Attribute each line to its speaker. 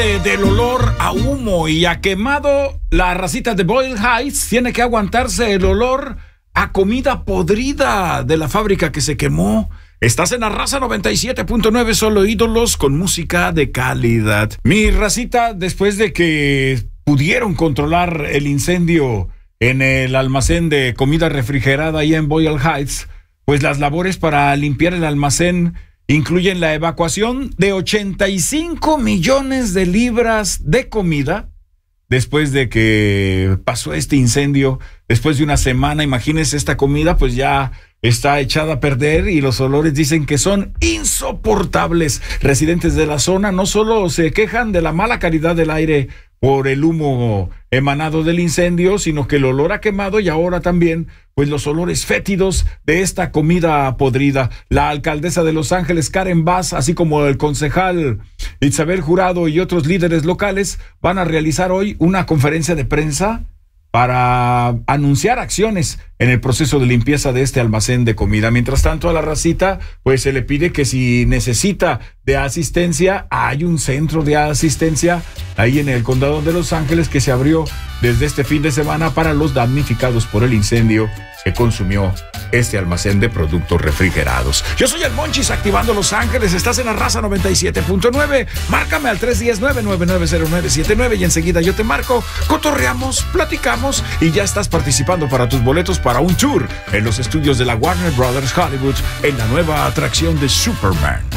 Speaker 1: Del olor a humo y a quemado, la racita de Boyle Heights tiene que aguantarse el olor a comida podrida de la fábrica que se quemó. Estás en la raza 97.9, solo ídolos con música de calidad. Mi racita, después de que pudieron controlar el incendio en el almacén de comida refrigerada ahí en Boyle Heights, pues las labores para limpiar el almacén incluyen la evacuación de 85 millones de libras de comida después de que pasó este incendio. Después de una semana, imagínense, esta comida pues ya está echada a perder y los olores dicen que son insoportables. Residentes de la zona no solo se quejan de la mala calidad del aire por el humo emanado del incendio, sino que el olor a quemado y ahora también pues los olores fétidos de esta comida podrida. La alcaldesa de Los Ángeles, Karen Bass, así como el concejal Isabel Jurado y otros líderes locales van a realizar hoy una conferencia de prensa para anunciar acciones en el proceso de limpieza de este almacén de comida. Mientras tanto, a la racita, pues se le pide que si necesita de asistencia, hay un centro de asistencia ahí en el condado de Los Ángeles que se abrió desde este fin de semana para los damnificados por el incendio que consumió este almacén de productos refrigerados. Yo soy el Monchis, activando Los Ángeles. Estás en la raza 97.9. Márcame al 310-999-0979 y enseguida yo te marco, cotorreamos, platicamos y ya estás participando para tus boletos para un tour en los estudios de la Warner Brothers Hollywood en la nueva atracción de Superman.